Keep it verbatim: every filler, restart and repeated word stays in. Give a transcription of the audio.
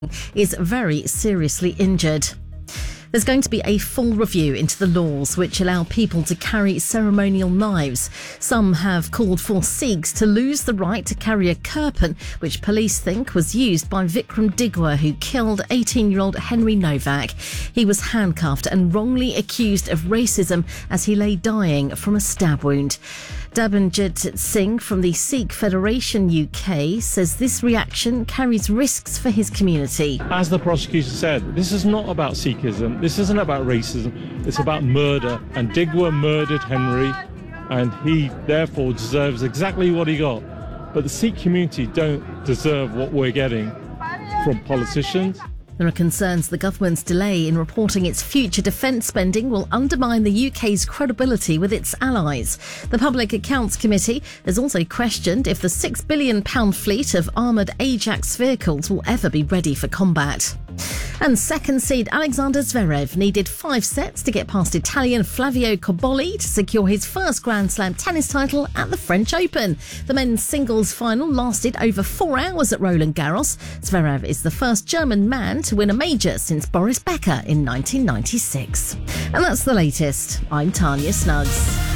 is very seriously injured. There's going to be a full review into the laws which allow people to carry ceremonial knives. Some have called for Sikhs to lose the right to carry a kirpan, which police think was used by Vikram Digwa, who killed eighteen-year-old Henry Novak. He was handcuffed and wrongly accused of racism as he lay dying from a stab wound. Dabinjit Singh from the Sikh Federation U K says this reaction carries risks for his community. As the prosecutor said, this is not about Sikhism, this isn't about racism, it's about murder. And Digwa murdered Henry, and he therefore deserves exactly what he got. But the Sikh community don't deserve what we're getting from politicians. There are concerns the government's delay in reporting its future defence spending will undermine the U K's credibility with its allies. The Public Accounts Committee has also questioned if the six billion pounds fleet of armoured Ajax vehicles will ever be ready for combat. And second seed Alexander Zverev needed five sets to get past Italian Flavio Cobolli to secure his first Grand Slam tennis title at the French Open. The men's singles final lasted over four hours at Roland Garros. Zverev is the first German man to win a major since Boris Becker in nineteen ninety-six. And that's the latest. I'm Tanya Snuggs.